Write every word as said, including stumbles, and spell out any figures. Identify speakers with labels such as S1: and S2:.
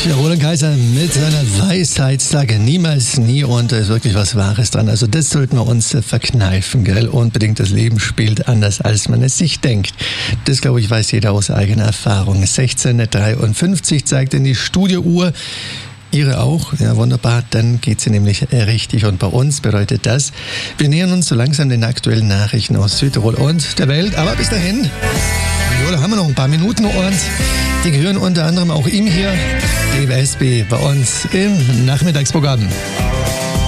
S1: Ja, Roland Kaiser mit seiner Weisheitslage, niemals nie, und da ist wirklich was Wahres dran. Also das sollten wir uns verkneifen, gell? Unbedingt, das Leben spielt anders, als man es sich denkt. Das, glaube ich, weiß jeder aus eigener Erfahrung. sechzehn Uhr dreiundfünfzig zeigt in die Studiouhr. Ihre auch? Ja, wunderbar. Dann geht sie nämlich richtig. Und bei uns bedeutet das, wir nähern uns so langsam den aktuellen Nachrichten aus Südtirol und der Welt. Aber bis dahin, jo, da haben wir noch ein paar Minuten, und die gehören unter anderem auch ihm hier, D W S B, bei uns im Nachmittagsprogramm.